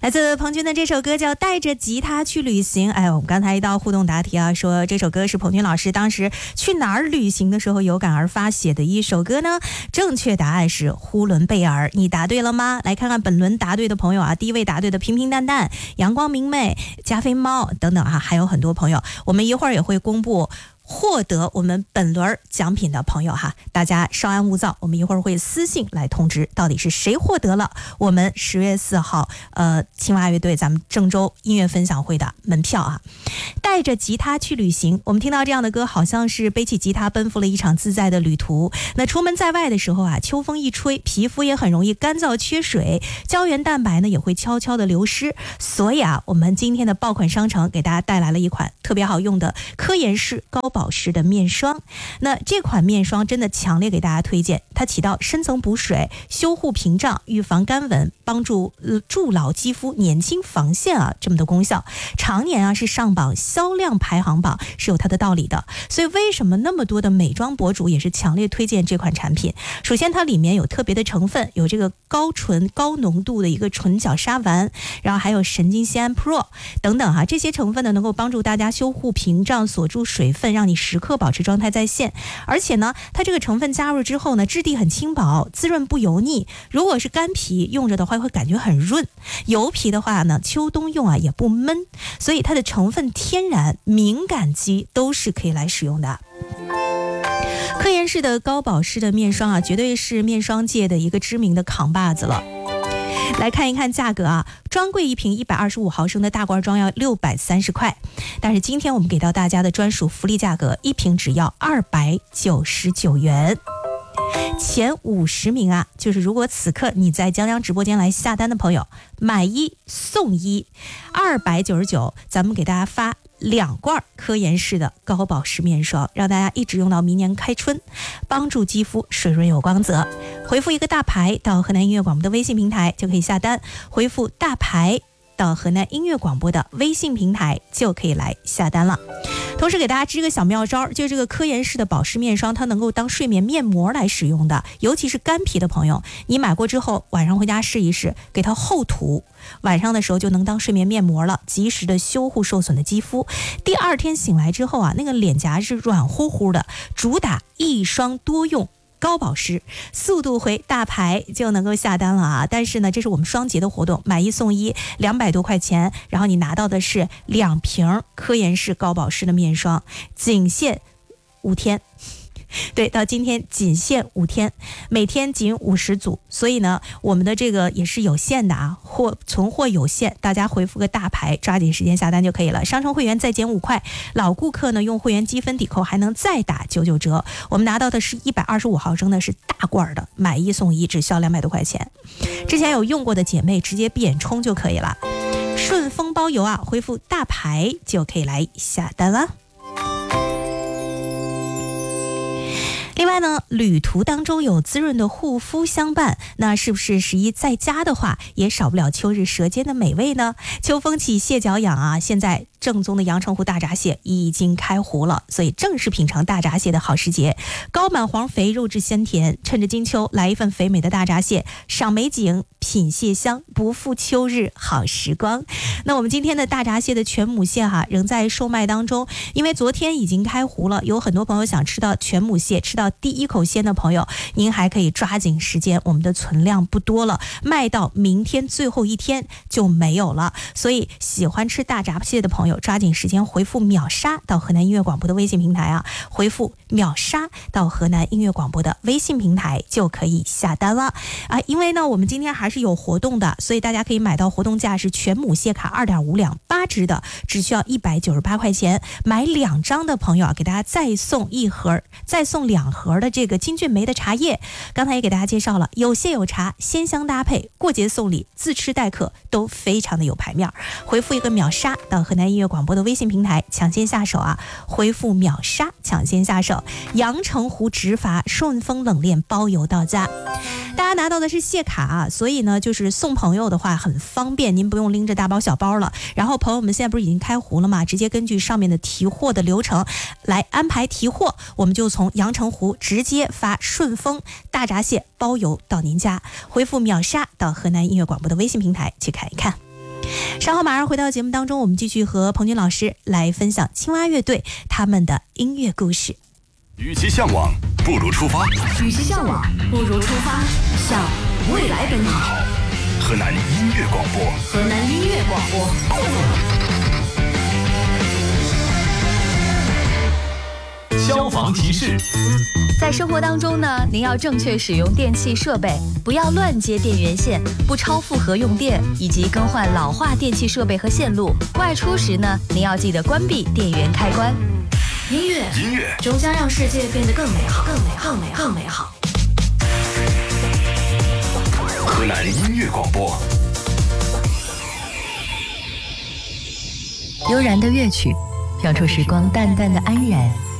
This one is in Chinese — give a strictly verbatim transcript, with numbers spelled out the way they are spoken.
来自彭军的这首歌叫《带着吉他去旅行》。哎，我们刚才一道互动答题啊，说这首歌是彭军老师当时去哪儿旅行的时候有感而发写的一首歌呢？正确答案是呼伦贝尔，你答对了吗？来看看本轮答对的朋友啊，第一位答对的平平淡淡、阳光明媚、加菲猫等等啊，还有很多朋友，我们一会儿也会公布获得我们本轮奖品的朋友哈，大家稍安勿躁，我们一会儿会私信来通知到底是谁获得了我们十月四号呃青蛙乐队咱们郑州音乐分享会的门票啊。带着吉他去旅行，我们听到这样的歌，好像是背起吉他奔赴了一场自在的旅途。那出门在外的时候啊，秋风一吹，皮肤也很容易干燥缺水，胶原蛋白呢也会悄悄的流失。所以啊，我们今天的爆款商城给大家带来了一款特别好用的科颜氏高保湿的面霜。那这款面霜真的强烈给大家推荐，它起到深层补水、修护屏障、预防干纹、帮助、呃、筑牢肌肤、年轻防线啊这么的功效，常年啊是上榜销量排行榜，是有它的道理的。所以为什么那么多的美妆博主也是强烈推荐这款产品？首先它里面有特别的成分，有这个高纯高浓度的一个纯角鲨烷，然后还有神经酰胺 Pro 等等哈、啊，这些成分呢能够帮助大家修护屏障、锁住水分，让你时刻保持状态在线。而且呢，它这个成分加入之后呢，质地很轻薄，滋润不油腻。如果是干皮用着的话，会感觉很润；油皮的话呢，秋冬用啊也不闷。所以它的成分天然，敏感肌都是可以来使用的。科颜氏的高保湿的面霜啊，绝对是面霜界的一个知名的扛把子了。来看一看价格啊，专柜一瓶一百二十五毫升的大罐装要六百三十块，但是今天我们给到大家的专属福利价格，一瓶只要二百九十九元。前五十名啊，就是如果此刻你在江江直播间来下单的朋友，买一送一，二百九十九，咱们给大家发两罐科颜氏的高保湿面霜，让大家一直用到明年开春，帮助肌肤水润有光泽。回复一个大牌到河南音乐广播的微信平台就可以下单，回复大牌到河南音乐广播的微信平台就可以来下单了。同时给大家支个小妙招，就是这个科颜氏的保湿面霜，它能够当睡眠面膜来使用的，尤其是干皮的朋友，你买过之后晚上回家试一试，给它厚涂，晚上的时候就能当睡眠面膜了，及时的修护受损的肌肤。第二天醒来之后啊，那个脸颊是软乎乎的，主打一霜多用高保湿，速度回大牌就能够下单了啊！但是呢，这是我们双节的活动，买一送一，两百多块钱，然后你拿到的是两瓶科颜氏高保湿的面霜，仅限五天。对，到今天仅限五天，每天仅五十组，所以呢，我们的这个也是有限的啊，货存货有限，大家回复个大牌，抓紧时间下单就可以了。商城会员再减五块，老顾客呢用会员积分抵扣还能再打九九折。我们拿到的是一百二十五毫升的，是大罐的，买一送一，只需要两百多块钱。之前有用过的姐妹直接闭眼冲就可以了。顺丰包邮啊，回复大牌就可以来下单了。另外呢，旅途当中有滋润的护肤相伴，那是不是十一在家的话，也少不了秋日舌尖的美味呢？秋风起，蟹脚痒啊！现在正宗的阳澄湖大闸蟹已经开湖了，所以正是品尝大闸蟹的好时节。高满黄肥，肉质鲜甜，趁着金秋来一份肥美的大闸蟹，赏美景，品蟹香，不负秋日好时光。那我们今天的大闸蟹的全母蟹哈，仍在售卖当中，因为昨天已经开湖了，有很多朋友想吃到全母蟹，吃到第一口鲜的朋友，您还可以抓紧时间，我们的存量不多了，卖到明天最后一天就没有了。所以喜欢吃大闸蟹的朋友，抓紧时间回复秒杀到河南音乐广播的微信平台啊，回复秒杀到河南音乐广播的微信平台就可以下单了啊！因为呢，我们今天还是有活动的，所以大家可以买到活动价是全母蟹卡二点五两八只的，只需要一百九十八块钱，买两张的朋友啊，给大家再送一盒，再送两盒的这个金骏眉的茶叶。刚才也给大家介绍了，有蟹有茶，鲜香搭配，过节送礼，自吃待客，都非常的有排面。回复一个秒杀到河南音乐广播的微信平台，抢先下手啊！回复秒杀，抢先下手。阳澄湖直达，顺丰冷链包邮到家。大家拿到的是蟹卡啊，所以呢，就是送朋友的话很方便，您不用拎着大包小包了。然后朋友们现在不是已经开湖了吗？直接根据上面的提货的流程来安排提货，我们就从阳澄湖直接发顺丰大闸蟹包邮到您家。回复秒杀到河南音乐广播的微信平台去看一看。 稍后马上回到节目当中，我们继续和彭军老师来分享青蛙乐队他们的音乐故事。 与其向往，不如出发。 与其向往，不如出发，向未来奔跑。 河南音乐广播， 河南音乐广播。 消防提示： 在生活当中呢，您要正确使用电器设备，不要乱接电源线，不超负荷用电，以及更换老化电器设备和线路。外出时呢，您要记得关闭电源开关。音乐， 音乐终将让世界变得更美好，更美好，更美好，更美好。 河南音乐广播。 悠然的乐曲，让出时光淡淡的安然。